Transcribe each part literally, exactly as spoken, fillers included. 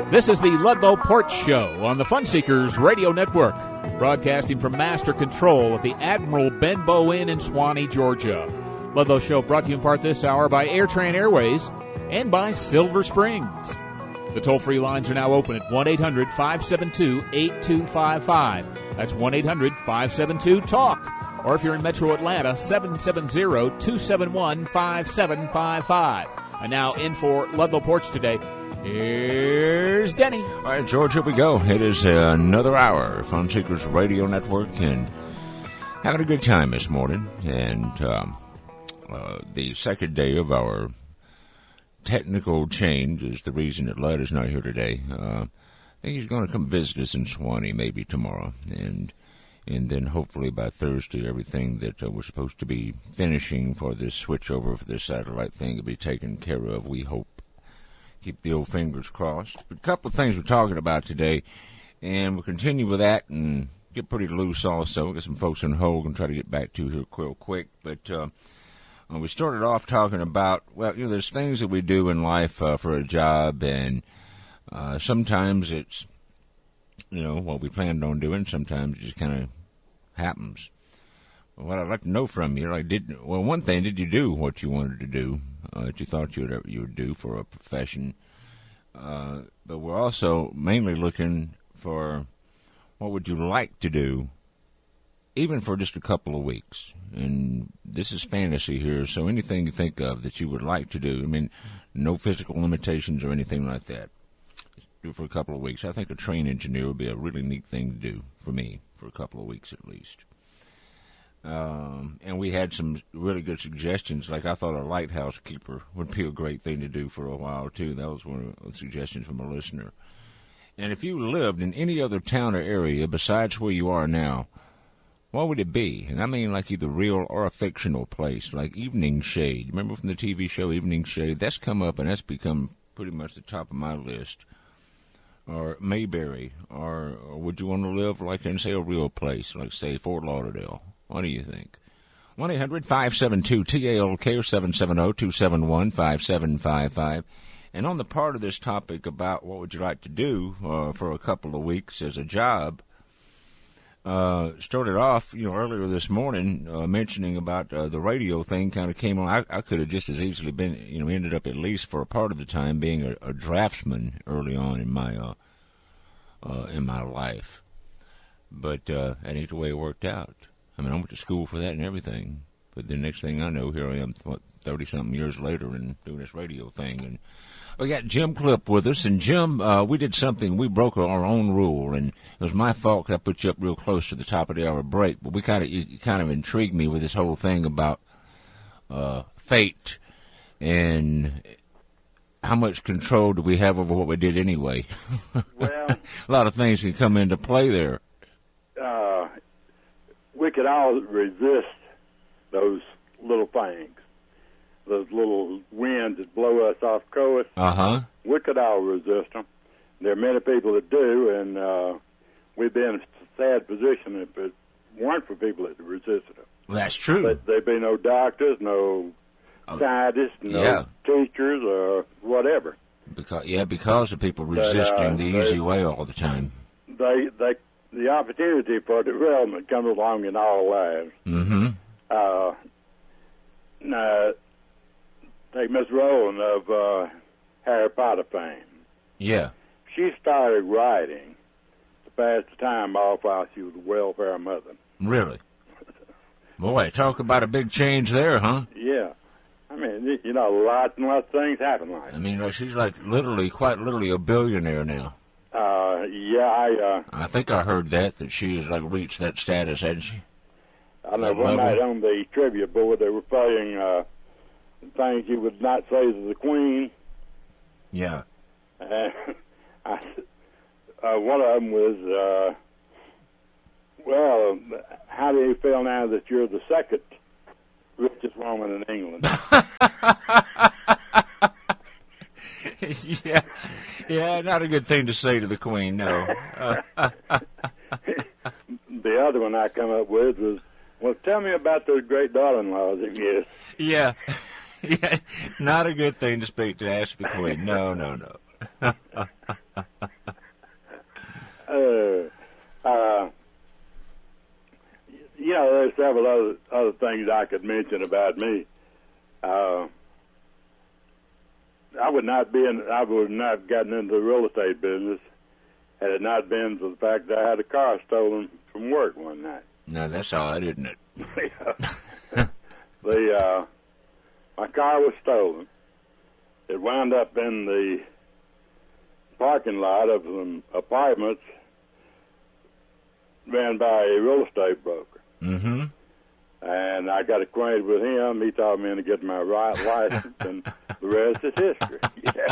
This is the Ludlow Porch Show on the Funseekers Radio Network, broadcasting from Master Control at the Admiral Benbow Inn in Swanee, Georgia. Ludlow Show brought to you in part this hour by AirTran Airways and by Silver Springs. The toll-free lines are now open at one eight hundred five seven two eight two five five. That's one eight hundred five seven two TALK. Or if you're in Metro Atlanta, seven seven zero two seven one five seven five five. And now in for Ludlow Porch today, here's Denny. All right, George, here we go. It is another hour of Funseekers Radio Network, and having a good time this morning. And um, uh, the second day of our technical change is the reason that Lud is not here today. Uh, I think he's going to come visit us in Swanee maybe tomorrow, and and then hopefully by Thursday everything that uh, we're supposed to be finishing for this switch over for this satellite thing will be taken care of, we hope. Keep the old fingers crossed. But a couple of things we're talking about today, and we'll continue with that and get pretty loose also. We'll get some folks on hold and try to get back to here real quick. But uh, we started off talking about, well, you know, there's things that we do in life uh, for a job, and uh, sometimes it's, you know, what we planned on doing. Sometimes it just kind of happens. What I'd like to know from you, like, did well, one thing, did you do what you wanted to do, uh, that you thought you would, you would do for a profession? Uh, but we're also mainly looking for what would you like to do, even for just a couple of weeks. And this is fantasy here, so anything you think of that you would like to do, I mean, no physical limitations or anything like that. Just do it for a couple of weeks. I think a train engineer would be a really neat thing to do for me, for a couple of weeks at least. Um, and we had some really good suggestions. Like I thought a lighthouse keeper would be a great thing to do for a while, too. That was one of the suggestions from a listener. And if you lived in any other town or area besides where you are now, what would it be? And I mean like either real or a fictional place, like Evening Shade. Remember from the T V show Evening Shade? That's come up, and that's become pretty much the top of my list. Or Mayberry. Or, or would you want to live like in, say, a real place, like, say, Fort Lauderdale? What do you think? one eight hundred five seven two T A L K or seven seven zero two seven one five seven five five. And on the part of this topic about what would you like to do uh, for a couple of weeks as a job, uh, started off, you know, earlier this morning uh, mentioning about uh, the radio thing kind of came on. I, I could have just as easily been, you know, ended up at least for a part of the time being a, a draftsman early on in my uh, uh, in my life. But uh, that ain't the way it worked out. I mean, I went to school for that and everything. But the next thing I know, here I am, what, thirty-something years later and doing this radio thing. And we got Jim Clip with us. And, Jim, uh, we did something. We broke our own rule. And it was my fault because I put you up real close to the top of the hour break. But we kind of, you, you kind of intrigued me with this whole thing about uh, fate and how much control do we have over what we did anyway. Well, a lot of things can come into play there. Uh, we could all resist those little things, those little winds that blow us off course. Uh-huh. We could all resist them. There are many people that do, and uh, we'd be in a sad position if it weren't for people that resisted them. That's true. But there'd be no doctors, no Oh, scientists, no yeah. teachers, or whatever. Because yeah, because of people resisting but, uh, the they, easy way all the time. They, they, the opportunity for development comes along in all lives. Mm-hmm. Uh, now, take Miss Rowland of uh, Harry Potter fame. Yeah. She started writing to pass the time off while she was a welfare mother. Really? Boy, talk about a big change there, huh? Yeah. I mean, you know, lots and lots of things happen like that. I mean, uh, she's like literally, quite literally a billionaire now. Uh, yeah, I... Uh, I think I heard that, that she has, like, reached that status, hasn't she? I know That one level? night on the trivia board they were playing uh, things you would not say to the Queen. Yeah. Uh, I, uh, one of them was, uh, well, how do you feel now that you're the second richest woman in England? yeah, yeah, not a good thing to say to the Queen, no. Uh, the other one I come up with was, well, tell me about those great daughter-in-laws of yours. yeah, yeah, not a good thing to speak to ask the Queen. No, no, no. uh, uh, you know, there's several other other things I could mention about me. Uh, I would not be in. I would not have gotten into the real estate business had it not been for the fact that I had a car stolen from work one night. No, that's odd, isn't it? the uh, my car was stolen. It wound up in the parking lot of some apartments ran by a real estate broker. Mm-hmm. And I got acquainted with him. He taught me to get my right license, and the rest is history. Yeah.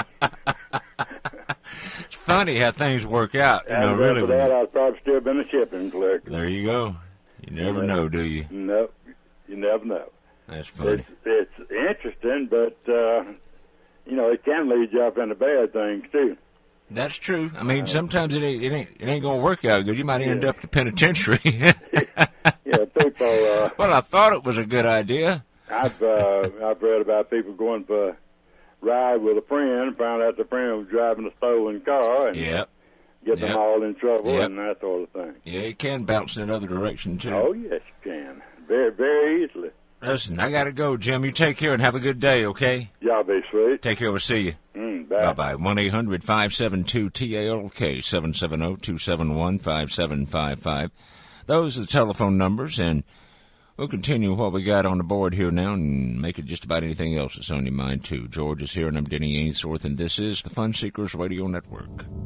It's funny how things work out. You and know, really. After that, I'd probably still been a shipping clerk. There you go. You never yeah. know, do you? No, you never know. That's funny. It's, it's interesting, but, uh, you know, it can lead you up into bad things, too. That's true. I mean, sometimes it ain't it ain't, it ain't going to work out good. You might end yeah. up in the penitentiary. Yeah, people... Uh, well, I thought it was a good idea. I've uh, I've read about people going for a ride with a friend, found out the friend was driving a stolen car, and yep. get yep. them all in trouble yep. and that sort of thing. Yeah, it can bounce in another direction, too. Oh, yes, you can. Very, very easily. Listen, I got to go, Jim. You take care and have a good day, okay? Y'all be sweet. Take care. We'll see you. Mm, bye. Bye-bye. one eight hundred five seven two T A L K, seven seven zero two seven one five seven five five. Those are the telephone numbers, and we'll continue what we got on the board here now and make it just about anything else that's on your mind, too. George is here, and I'm Denny Ainsworth, and this is the Fun Seekers Radio Network.